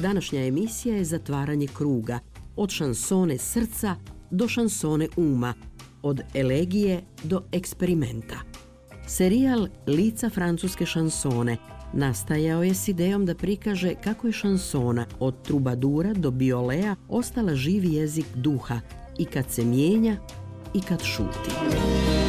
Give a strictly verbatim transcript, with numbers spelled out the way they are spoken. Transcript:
Današnja emisija je zatvaranje kruga, od šansone srca do šansone uma, od elegije do eksperimenta. Serijal Lica francuske šansone nastajao je s idejom da prikaže kako je šansona od trubadura do biolea ostala živi jezik duha i kad se mijenja i kad šuti.